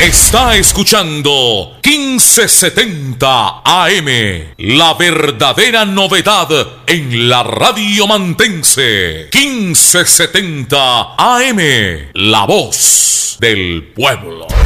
Está escuchando 1570 AM, la verdadera novedad en la radio mantense. 1570 AM, la voz del pueblo.